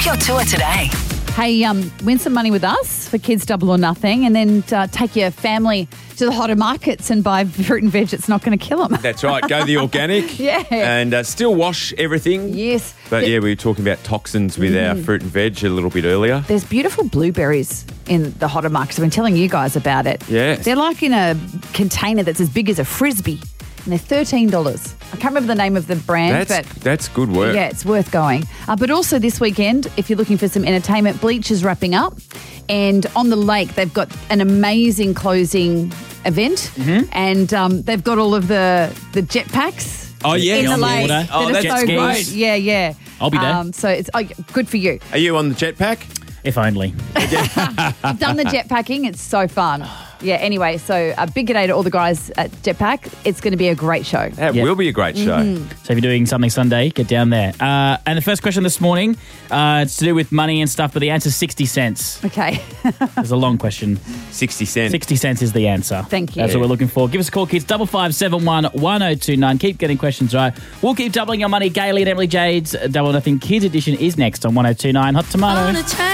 your tour today. Hey, win some money with us for Kids Double or Nothing, and then take your family to the hotter markets and buy fruit and veg. It's not going to kill them. That's right. Go the organic. Yeah. And still wash everything. Yes. But yeah, we were talking about toxins with our fruit and veg a little bit earlier. There's beautiful blueberries in the hotter markets. I've been telling you guys about it. Yes. They're like in a container that's as big as a Frisbee, and they're $13. I can't remember the name of the brand, That's good work. yeah, it's worth going. But also this weekend, if you're looking for some entertainment, Bleach is wrapping up. And on the lake, they've got an amazing closing event. And they've got all of the jetpacks. Oh, yeah. In the On the lake. water. Oh, that are that's so great. good. Yeah. I'll be there. So it's good for you. Are you on the jetpack? If only. I've done the jetpacking. It's so fun. Yeah, anyway, so a big g'day to all the guys at Jetpack. It's going to be a great show. That Yeah. will be a great show. So if you're doing something Sunday, get down there. And the first question this morning, it's to do with money and stuff, but the answer's 60 cents. Okay. It's a long question. 60 cents. 60 cents is the answer. Thank you. That's what we're looking for. Give us a call, kids. 5571 1029. Keep getting questions right. We'll keep doubling your money. Gaily and Emily Jade's Double or Nothing Kids Edition is next on 1029 Hot Tomato.